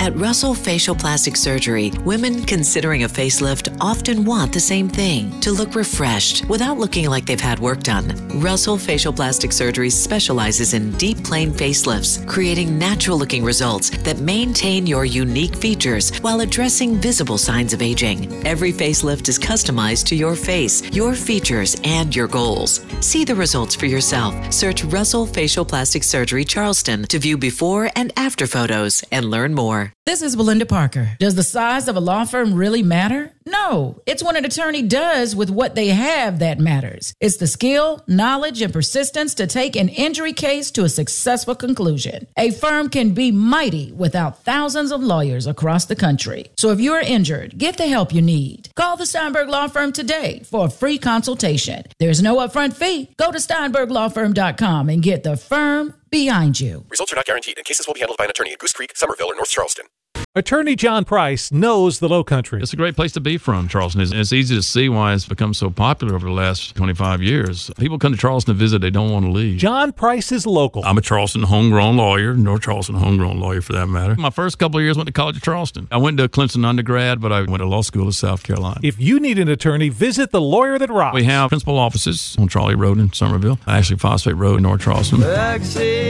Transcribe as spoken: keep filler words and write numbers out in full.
At Russell Facial Plastic Surgery, women considering a facelift often want the same thing, to look refreshed without looking like they've had work done. Russell Facial Plastic Surgery specializes in deep plane facelifts, creating natural-looking results that maintain your unique features while addressing visible signs of aging. Every facelift is customized to your face, your features, and your goals. See the results for yourself. Search Russell Facial Plastic Surgery Charleston to view before and after photos and learn more. This is Belinda Parker. Does the size of a law firm really matter? No, it's what an attorney does with what they have that matters. It's the skill, knowledge, and persistence to take an injury case to a successful conclusion. A firm can be mighty without thousands of lawyers across the country. So if you're injured, get the help you need. Call the Steinberg Law Firm today for a free consultation. There's no upfront fee. Go to steinberg law firm dot com and get the firm behind you. Results are not guaranteed, and cases will be handled by an attorney in Goose Creek, Somerville, or North Charleston. Attorney John Price knows the Low Country. It's a great place to be from, Charleston. It's, it's easy to see why it's become so popular over the last twenty-five years. People come to Charleston to visit. They don't want to leave. John Price is local. I'm a Charleston homegrown lawyer, North Charleston homegrown lawyer for that matter. My first couple of years went to College of Charleston. I went to Clemson undergrad, but I went to law school in South Carolina. If you need an attorney, visit the Lawyer That Rocks. We have principal offices on Trolley Road in Somerville, actually Phosphate Road in North Charleston.